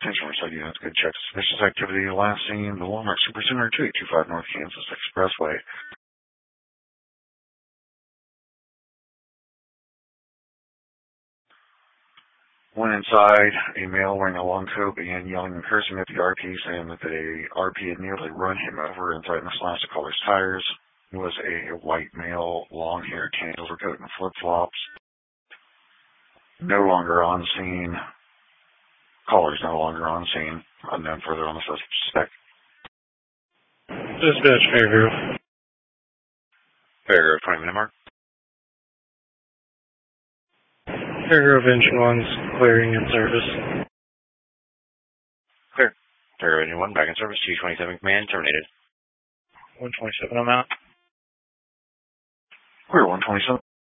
Attention Merced units, good check. Suspicious activity last seen the Walmart Supercenter 2825 North Kansas Expressway. Went inside, a male wearing a long coat began yelling and cursing at the RP, saying that the RP had nearly run him over and threatened to slash the caller's tires. He was a white male, long-haired, tan overcoat and flip-flops. No longer on scene. Caller's no longer on scene. Unknown further on the suspect. Dispatch Fairgrove. Fairgrove, 20-minute mark. Fairgrove Engine 1's clearing in service. Clear. Fairgrove Engine 1 back in service. 227 command terminated. 127 I'm out. Clear 127.